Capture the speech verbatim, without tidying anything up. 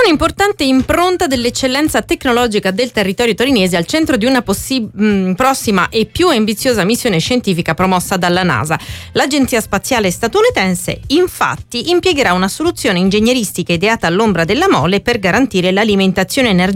un'importante impronta dell'eccellenza tecnologica del territorio torinese al centro di una possi- mh, prossima e più ambiziosa missione scientifica promossa dalla NASA. L'Agenzia Spaziale Statunitense, infatti, impiegherà una soluzione ingegneristica ideata all'ombra della mole per garantire l'alimentazione energetica